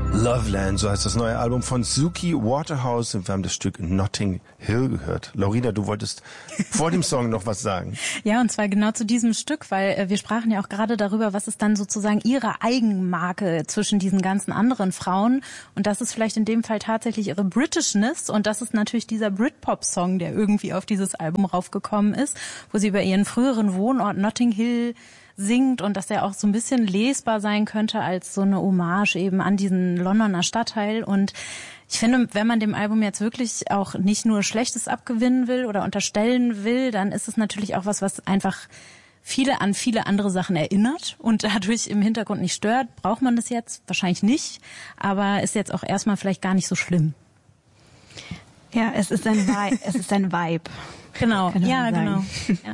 Loveland, so heißt das neue Album von Suki Waterhouse und wir haben das Stück Notting Hill gehört. Laurina, du wolltest vor dem Song noch was sagen. Ja, und zwar genau zu diesem Stück, weil wir sprachen ja auch gerade darüber, was ist dann sozusagen ihre Eigenmarke zwischen diesen ganzen anderen Frauen und das ist vielleicht in dem Fall tatsächlich ihre Britishness und das ist natürlich dieser Britpop-Song, der irgendwie auf dieses Album raufgekommen ist, wo sie über ihren früheren Wohnort Notting Hill singt und dass der auch so ein bisschen lesbar sein könnte als so eine Hommage eben an diesen Londoner Stadtteil. Und ich finde, wenn man dem Album jetzt wirklich auch nicht nur Schlechtes abgewinnen will oder unterstellen will, dann ist es natürlich auch was einfach viele andere Sachen erinnert und dadurch im Hintergrund nicht stört. Braucht man das jetzt? Wahrscheinlich nicht, aber ist jetzt auch erstmal vielleicht gar nicht so schlimm. Ja, es ist ein Vibe. Genau, ja, genau. Ja.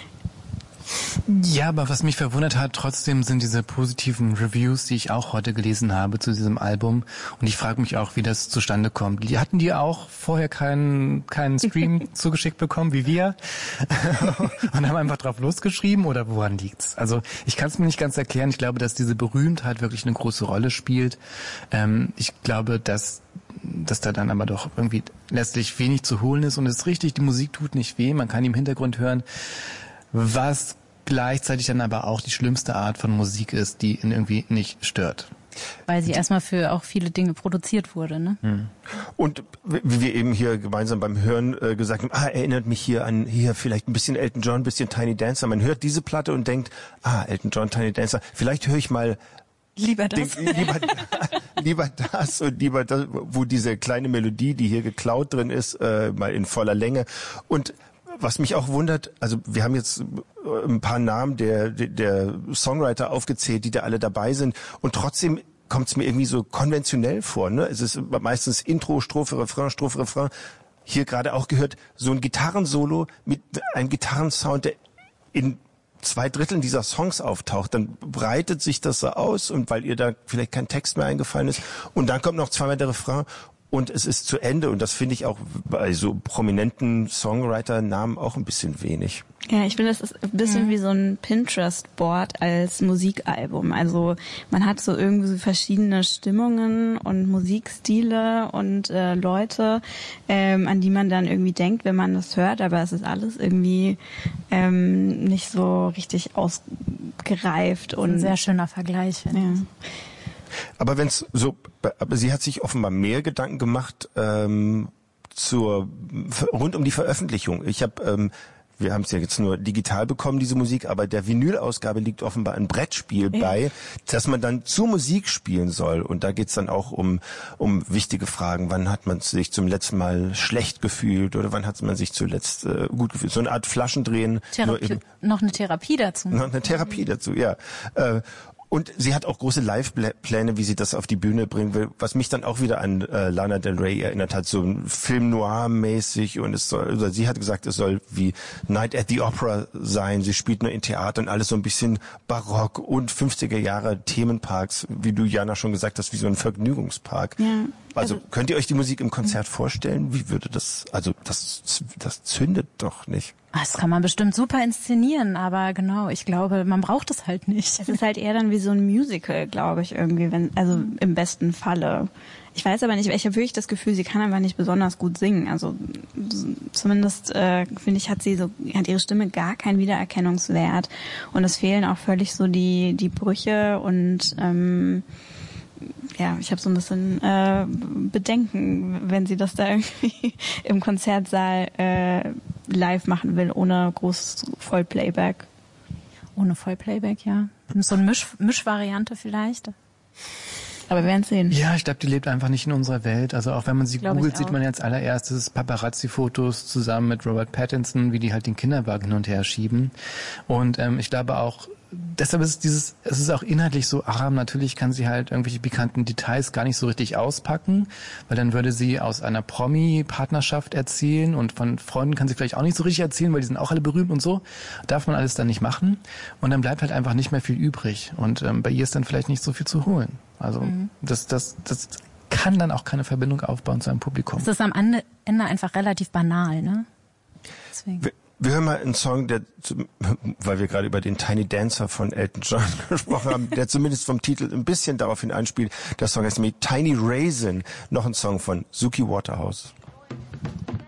Ja, aber was mich verwundert hat, trotzdem sind diese positiven Reviews, die ich auch heute gelesen habe zu diesem Album. Und ich frage mich auch, wie das zustande kommt. Hatten die auch vorher keinen Stream zugeschickt bekommen, wie wir? Und haben einfach drauf losgeschrieben oder woran liegt's? Also ich kann es mir nicht ganz erklären. Ich glaube, dass diese Berühmtheit wirklich eine große Rolle spielt. Ich glaube, dass da dann aber doch irgendwie letztlich wenig zu holen ist. Und es ist richtig, die Musik tut nicht weh. Man kann die im Hintergrund hören. Was gleichzeitig dann aber auch die schlimmste Art von Musik ist, die ihn irgendwie nicht stört. Weil sie erstmal für auch viele Dinge produziert wurde, ne? Und wie wir eben hier gemeinsam beim Hören gesagt haben, erinnert mich hier an vielleicht ein bisschen Elton John, ein bisschen Tiny Dancer. Man hört diese Platte und denkt, Elton John, Tiny Dancer, vielleicht höre ich mal lieber das. Lieber das und lieber das, wo diese kleine Melodie, die hier geklaut drin ist, mal in voller Länge. Und was mich auch wundert, also wir haben jetzt ein paar Namen der Songwriter aufgezählt, die da alle dabei sind und trotzdem kommt es mir irgendwie so konventionell vor, ne? Es ist meistens Intro, Strophe, Refrain. Hier gerade auch gehört, so ein Gitarrensolo mit einem Gitarrensound, der in 2/3 dieser Songs auftaucht, dann breitet sich das so aus und weil ihr da vielleicht kein Text mehr eingefallen ist und dann kommt noch zweimal der Refrain und es ist zu Ende und das finde ich auch bei so prominenten Songwriter-Namen auch ein bisschen wenig. Ja, ich finde, das ist ein bisschen wie so ein Pinterest-Board als Musikalbum. Also man hat so irgendwie so verschiedene Stimmungen und Musikstile und Leute, an die man dann irgendwie denkt, wenn man das hört, aber es ist alles irgendwie nicht so richtig ausgereift. Und ein sehr schöner Vergleich, finde ich. Aber aber sie hat sich offenbar mehr Gedanken gemacht rund um die Veröffentlichung. Wir haben es ja jetzt nur digital bekommen, diese Musik, aber der Vinyl-Ausgabe liegt offenbar ein Brettspiel bei, das man dann zur Musik spielen soll. Und da geht's dann auch um wichtige Fragen. Wann hat man sich zum letzten Mal schlecht gefühlt oder wann hat man sich zuletzt gut gefühlt? So eine Art Flaschendrehen. Noch eine Therapie dazu. Noch eine Therapie dazu, ja. Und sie hat auch große Live-Pläne, wie sie das auf die Bühne bringen will, was mich dann auch wieder an Lana Del Rey erinnert hat, so ein Film noir-mäßig und sie hat gesagt, es soll wie Night at the Opera sein, sie spielt nur in Theatern, alles so ein bisschen barock und 50er Jahre Themenparks, wie du Jana schon gesagt hast, wie so ein Vergnügungspark. Ja. Also könnt ihr euch die Musik im Konzert vorstellen? Wie würde das, also das zündet doch nicht. Das kann man bestimmt super inszenieren, aber genau, ich glaube, man braucht es halt nicht. Es ist halt eher dann wie so ein Musical, glaube ich, irgendwie, also im besten Falle. Ich weiß aber nicht, ich habe wirklich das Gefühl, sie kann einfach nicht besonders gut singen. Also zumindest finde ich, hat ihre Stimme gar keinen Wiedererkennungswert und es fehlen auch völlig so die Brüche und ich habe so ein bisschen Bedenken, wenn sie das da irgendwie im Konzertsaal live machen will, ohne großes Vollplayback. Ohne Vollplayback, ja. So eine Mischvariante vielleicht. Aber wir werden es sehen. Ja, ich glaube, die lebt einfach nicht in unserer Welt. Also auch wenn man sie googelt, sieht man jetzt allererstes Paparazzi-Fotos zusammen mit Robert Pattinson, wie die halt den Kinderwagen hin und her schieben. Und ich glaube auch, deshalb ist es ist auch inhaltlich so arm. Natürlich kann sie halt irgendwelche pikanten Details gar nicht so richtig auspacken, weil dann würde sie aus einer Promi-Partnerschaft erzählen und von Freunden kann sie vielleicht auch nicht so richtig erzählen, weil die sind auch alle berühmt und so. Darf man alles dann nicht machen. Und dann bleibt halt einfach nicht mehr viel übrig. Und bei ihr ist dann vielleicht nicht so viel zu holen. Also das kann dann auch keine Verbindung aufbauen zu einem Publikum. Es ist am Ende einfach relativ banal, ne? Deswegen. Wir hören mal einen Song, weil wir gerade über den Tiny Dancer von Elton John gesprochen haben, der zumindest vom Titel ein bisschen daraufhin einspielt. Der Song heißt nämlich Tiny Raisin, noch ein Song von Suki Waterhouse.